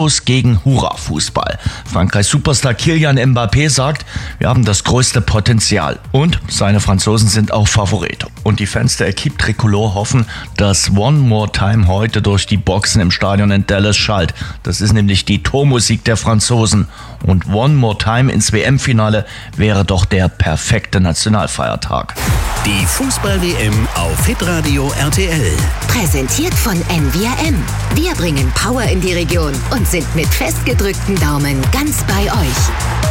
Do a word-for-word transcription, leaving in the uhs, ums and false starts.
Zirkus gegen Hurra-Fußball. Frankreichs Superstar Kylian Mbappé sagt, wir haben das größte Potenzial. Und seine Franzosen sind auch Favorit. Und die Fans der Equipe Tricolore hoffen, dass One More Time heute durch die Boxen im Stadion in Dallas schallt. Das ist nämlich die Tormusik der Franzosen. Und One More Time ins W M-Finale wäre doch der perfekte Nationalfeiertag. Die Fußball-W M auf Hitradio R T L. Präsentiert von N V R M. Wir bringen Power in die Region und sind mit festgedrückten Daumen ganz bei euch.